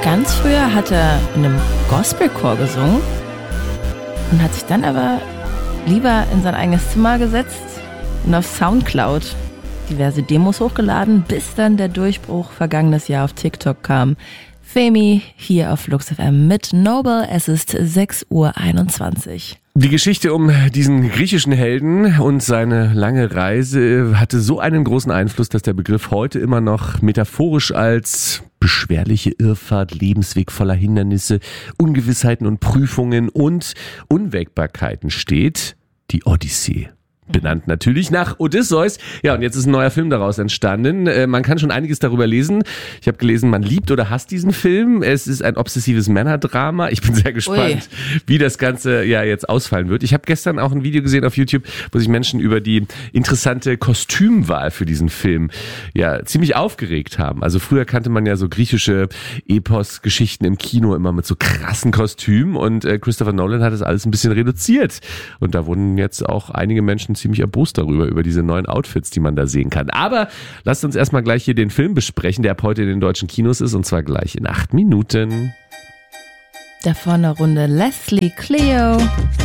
Ganz früher hat er in einem Gospelchor gesungen und hat sich dann aber lieber in sein eigenes Zimmer gesetzt und auf Soundcloud diverse Demos hochgeladen, bis dann der Durchbruch vergangenes Jahr auf TikTok kam. Femi hier auf Flux FM mit Noble. Es ist 6:21 Uhr. Die Geschichte um diesen griechischen Helden und seine lange Reise hatte so einen großen Einfluss, dass der Begriff heute immer noch metaphorisch als beschwerliche Irrfahrt, Lebensweg voller Hindernisse, Ungewissheiten und Prüfungen und Unwägbarkeiten steht. Die Odyssee. Benannt natürlich nach Odysseus. Ja, und jetzt ist ein neuer Film daraus entstanden. Man kann schon einiges darüber lesen. Ich habe gelesen, man liebt oder hasst diesen Film. Es ist ein obsessives Männerdrama. Ich bin sehr gespannt, wie das Ganze ja jetzt ausfallen wird. Ich habe gestern auch ein Video gesehen auf YouTube, wo sich Menschen über die interessante Kostümwahl für diesen Film ja ziemlich aufgeregt haben. Also früher kannte man ja so griechische Epos-Geschichten im Kino immer mit so krassen Kostümen und Christopher Nolan hat das alles ein bisschen reduziert. Und da wurden jetzt auch einige Menschen ziemlich erbost darüber, über diese neuen Outfits, die man da sehen kann. Aber lasst uns erstmal gleich hier den Film besprechen, der ab heute in den deutschen Kinos ist, und zwar gleich in 8 Minuten. Da vorne Runde Leslie Cleo.